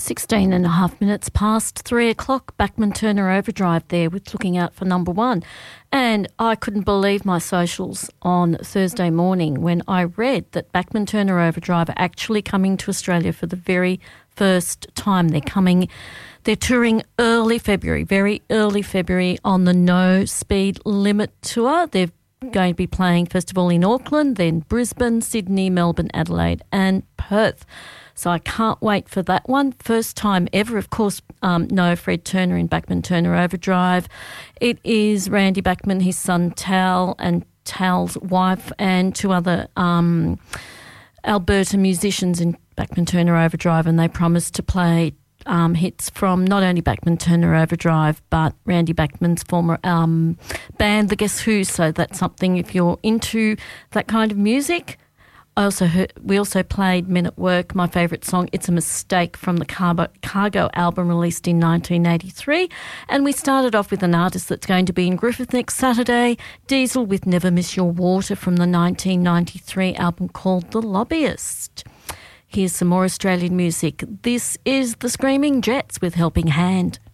16 and a half minutes past 3 o'clock, Bachman Turner Overdrive there with Looking Out for Number One. And I couldn't believe my socials on Thursday morning when I read that Bachman Turner Overdrive are actually coming to Australia for the very first time. They're touring early February, very early February on the No Speed Limit Tour. They're going to be playing first of all in Auckland, then Brisbane, Sydney, Melbourne, Adelaide and Perth. So I can't wait for that one. First time ever, of course, no Fred Turner in Bachman Turner Overdrive. It is Randy Bachman, his son Tal, and Tal's wife, and two other Alberta musicians in Bachman Turner Overdrive, and they promised to play hits from not only Bachman Turner Overdrive but Randy Bachman's former band, The Guess Who. So that's something if you're into that kind of music. We also played Men at Work, my favourite song, It's a Mistake, from the Cargo album released in 1983. And we started off with an artist that's going to be in Griffith next Saturday, Diesel with Never Miss Your Water from the 1993 album called The Lobbyist. Here's some more Australian music. This is the Screaming Jets with Helping Hand.